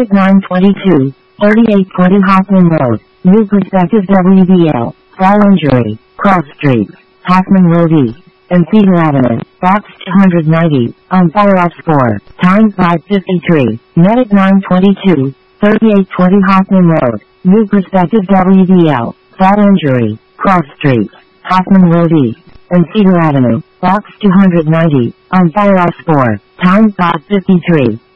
Medic 922, 3820 Hoffman Road, New Perspective WDL, Fall Injury, Cross Street, Hoffman Road East, and Cedar Avenue, Box 290, on Fire Off Score, time 5:53, Medic 922, 3820 Hoffman Road, New Perspective WDL, Fall Injury, Cross Street, Hoffman Road East, and Cedar Avenue, Box 290, on Fire Off Score, time 5:53.